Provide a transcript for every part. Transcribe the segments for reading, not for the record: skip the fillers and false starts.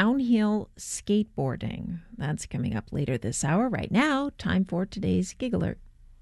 downhill skateboarding. That's coming up later this hour. Right now, time for today's Gig Alert.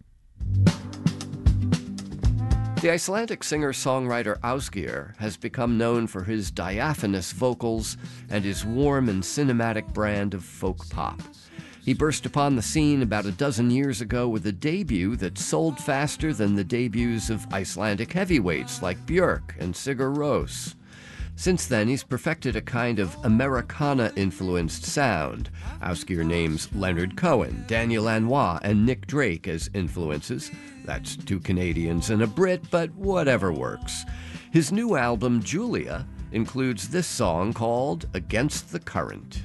The Icelandic singer-songwriter Ásgeir has become known for his diaphanous vocals and his warm and cinematic brand of folk pop. He burst upon the scene about a dozen years ago with a debut that sold faster than the debuts of Icelandic heavyweights like Björk and Sigur Rós. Since then, he's perfected a kind of Americana-influenced sound. Ásgeir names Leonard Cohen, Daniel Lanois, and Nick Drake as influences. That's two Canadians and a Brit, but whatever works. His new album, Julia, includes this song called Against the Current.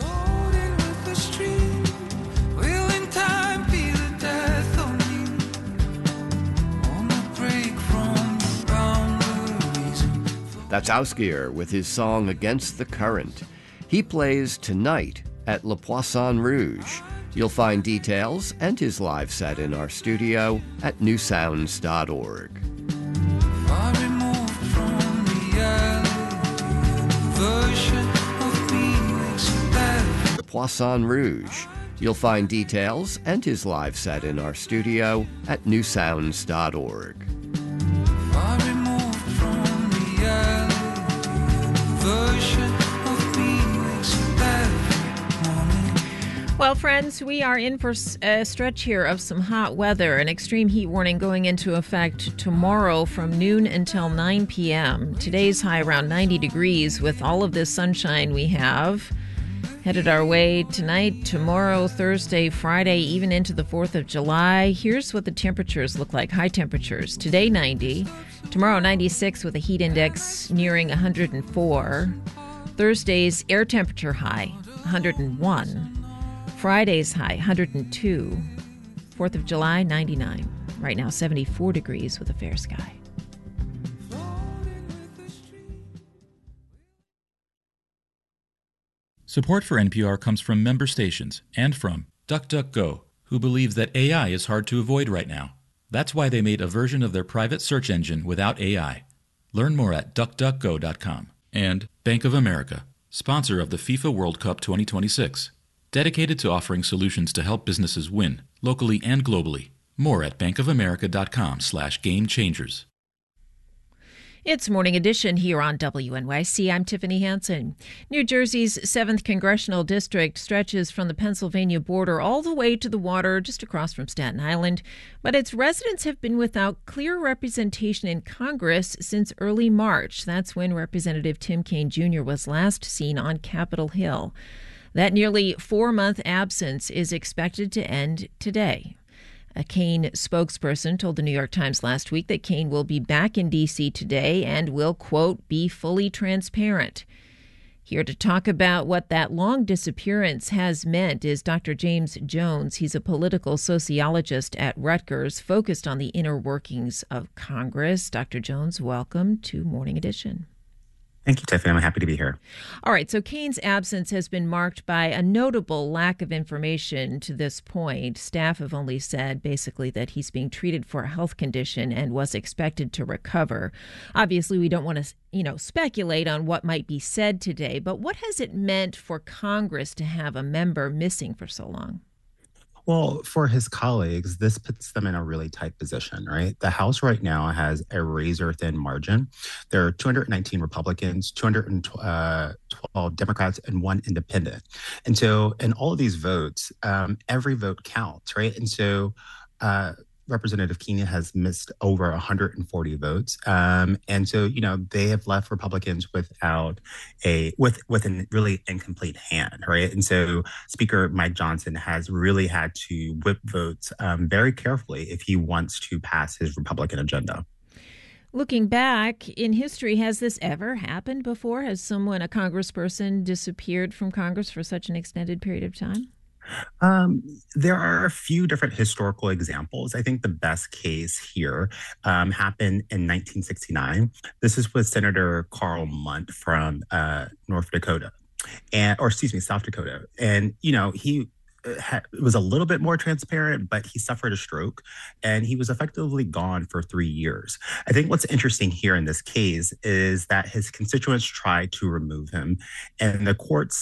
That's Ásgeir with his song Against the Current. He plays tonight at Le Poisson Rouge. You'll find details and his live set in our studio at newsounds.org. Le Poisson Rouge. You'll find details and his live set in our studio at newsounds.org. Well, friends, we are in for a stretch here of some hot weather. An extreme heat warning going into effect tomorrow from noon until 9 p.m. Today's high around 90 degrees with all of this sunshine we have headed our way tonight, tomorrow, Thursday, Friday, even into the 4th of July. Here's what the temperatures look like. High temperatures. Today, 90. Tomorrow, 96 with a heat index nearing 104. Thursday's air temperature high, 101. Friday's high, 102. 4th of July, 99. Right now, 74 degrees with a fair sky. Support for NPR comes from member stations and from DuckDuckGo, who believes that AI is hard to avoid right now. That's why they made a version of their private search engine without AI. Learn more at duckduckgo.com. And Bank of America, sponsor of the FIFA World Cup 2026. Dedicated to offering solutions to help businesses win, locally and globally. More at bankofamerica.com/gamechangers. It's Morning Edition here on WNYC. I'm Tiffany Hansen. New Jersey's 7th Congressional District stretches from the Pennsylvania border all the way to the water just across from Staten Island. But its residents have been without clear representation in Congress since early March. That's when Representative Tim Kaine Jr. was last seen on Capitol Hill. That nearly 4-month absence is expected to end today. A Kaine spokesperson told the New York Times last week that Kaine will be back in D.C. today and will, quote, be fully transparent. Here to talk about what that long disappearance has meant is Dr. James Jones. He's a political sociologist at Rutgers, focused on the inner workings of Congress. Dr. Jones, welcome to Morning Edition. Thank you, Tiffany. I'm happy to be here. All right. So Kaine's absence has been marked by a notable lack of information to this point. Staff have only said basically that he's being treated for a health condition and was expected to recover. Obviously, we don't want to, speculate on what might be said today, but what has it meant for Congress to have a member missing for so long? Well, for his colleagues, this puts them in a really tight position, right? The House right now has a razor-thin margin. There are 219 Republicans, 212 Democrats, and 1 independent. And so in all of these votes, every vote counts, right? And so Representative Kaine has missed over 140 votes. And so, they have left Republicans with a really incomplete hand, right? And so Speaker Mike Johnson has really had to whip votes very carefully if he wants to pass his Republican agenda. Looking back in history, has this ever happened before? Has a congressperson disappeared from Congress for such an extended period of time? There are a few different historical examples. I think the best case here happened in 1969. This is with Senator Carl Mundt from South Dakota. And, he was a little bit more transparent, but he suffered a stroke and he was effectively gone for 3 years. I think what's interesting here in this case is that his constituents tried to remove him and the courts